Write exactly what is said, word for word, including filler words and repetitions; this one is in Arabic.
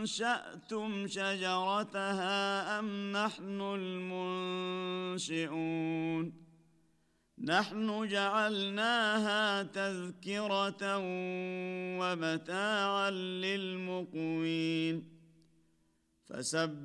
أنشأتم شجرتها أم نحن المنشئون نحن جعلناها تذكرة ومتاعا للمقوين فسبح